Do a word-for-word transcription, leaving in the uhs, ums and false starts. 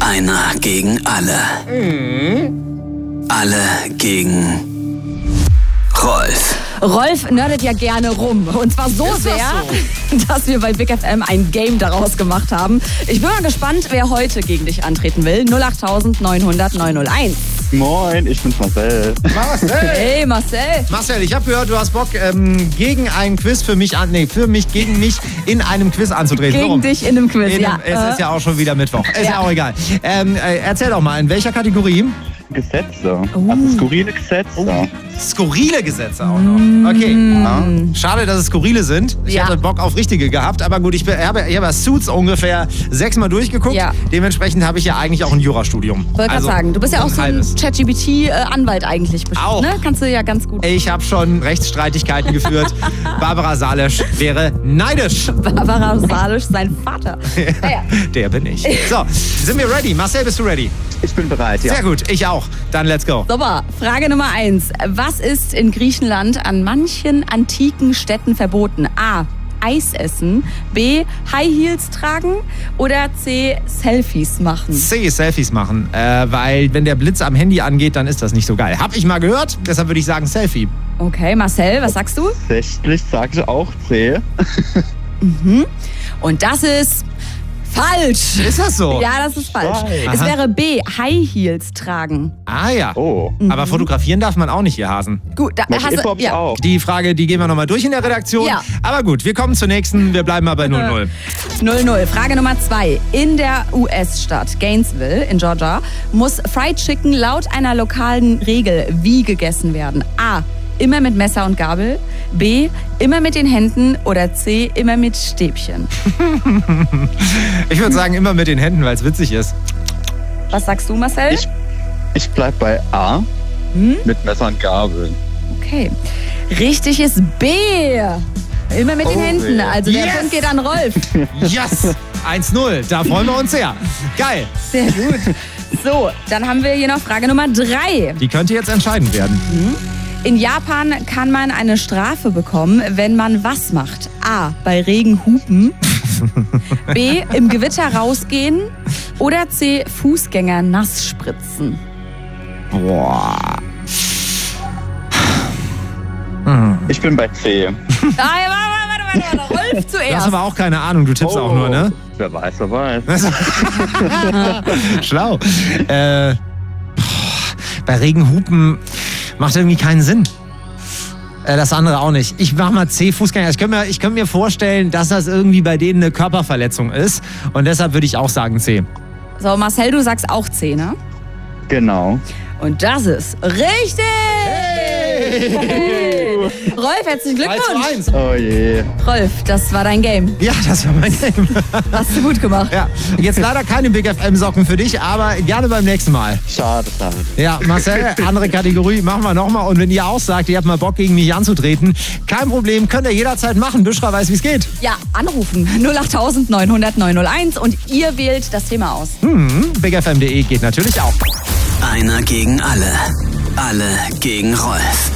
Einer gegen alle. Mhm. Alle gegen Rolf. Rolf nerdet ja gerne rum. Und zwar so Ist das sehr, so? dass wir bei Big F M ein Game daraus gemacht haben. Ich bin mal gespannt, wer heute gegen dich antreten will. null acht neunhundert neunhunderteins. Moin, ich bin's Marcel. Marcel! Hey Marcel. Marcel, ich habe gehört, du hast Bock, ähm, gegen ein Quiz für mich an, nee, für mich, gegen mich in einem Quiz anzutreten. Gegen Warum? dich in einem Quiz, in ja. einem, Es ist ja auch schon wieder Mittwoch. Ist ja, Ja. auch egal. Ähm, äh, erzähl doch mal, in welcher Kategorie? Gesetze. Also skurrile Gesetze. Skurrile Gesetze auch noch. Okay. Ja. Schade, dass es skurrile sind. Ich Ja. hätte Bock auf richtige gehabt, aber gut, ich, bin, ich habe, ich habe Suits ungefähr sechsmal durchgeguckt. Ja. Dementsprechend habe ich ja eigentlich auch ein Jurastudium. Wollte gerade Also, sagen, du bist ja auch so ein halbes. ChatGPT-Anwalt eigentlich bestimmt, Auch. ne? Kannst du ja ganz gut. Ich habe schon Rechtsstreitigkeiten geführt. Barbara Salisch wäre neidisch. Barbara Salisch, sein Vater. Naja. Der bin ich. So, sind wir ready? Marcel, bist du ready? Ich bin bereit, ja. Sehr gut, ich auch. Dann let's go. Super, Frage Nummer eins. Was ist in Griechenland an manchen antiken Städten verboten? A. Eis essen. B. High Heels tragen. Oder C. Selfies machen. C, Selfies machen. Äh, weil wenn der Blitz am Handy angeht, dann ist das nicht so geil. Hab ich mal gehört, deshalb würde ich sagen Selfie. Okay, Marcel, was sagst du? Tatsächlich sage ich auch C. Und das ist falsch. Ist das so? Ja, das ist falsch. Scheiße. Es Aha. wäre B. High Heels tragen. Ah ja. Oh. Aber fotografieren darf man auch nicht, ihr Hasen. Gut, da Welche hast Info du. hab ich Ja. auch? Die Frage, die gehen wir nochmal durch in der Redaktion. Ja. Aber gut, wir kommen zur nächsten. Wir bleiben aber bei null null. null null. Frage Nummer zwei. In der U S-Stadt Gainesville in Georgia muss Fried Chicken laut einer lokalen Regel wie gegessen werden? A. Immer mit Messer und Gabel. B. Immer mit den Händen. Oder C. Immer mit Stäbchen. Ich würde sagen, immer mit den Händen, weil es witzig ist. Was sagst du, Marcel? Ich, ich bleib bei A. Mit Messer und Gabel. Okay. Richtig ist B. Immer mit den Oh, Händen. weh. Also der Yes! Punkt geht an Rolf. Yes! eins null. Da freuen wir uns sehr. Geil. Sehr gut. So, dann haben wir hier noch Frage Nummer drei. Die könnte jetzt entscheidend werden. In Japan kann man eine Strafe bekommen, wenn man was macht? A. Bei Regen hupen. B. Im Gewitter rausgehen. Oder C. Fußgänger nass spritzen. Boah. Ich bin bei C. Ah, warte, warte, warte, warte. Rolf Du hast zuerst. aber auch keine Ahnung, du tippst auch nur, ne? Wer weiß, wer weiß. Schlau. Äh, boah, bei Regenhupen macht irgendwie keinen Sinn. Äh, das andere auch nicht. Ich mach mal C, Fußgänger. Ich könnte mir, ich könnte mir vorstellen, dass das irgendwie bei denen eine Körperverletzung ist. Und deshalb würde ich auch sagen C. So, Marcel, du sagst auch C, ne? Genau. Und das ist richtig! Hey. Rolf, herzlichen drei zu Glückwunsch! eins. Oh je. Rolf, das war dein Game. Ja, das war mein Game. Hast du gut gemacht. Ja, jetzt leider keine Big F M-Socken für dich, aber gerne beim nächsten Mal. Schade, schade. Ja, Marcel, andere Kategorie, machen wir nochmal. Und wenn ihr auch sagt, ihr habt mal Bock, gegen mich anzutreten, kein Problem, könnt ihr jederzeit machen. Büschra weiß, wie es geht. Ja, anrufen. null acht neunhundert neunhunderteins und ihr wählt das Thema aus. Hm, big f m punkt de geht natürlich auch. Einer gegen alle. Alle gegen Rolf.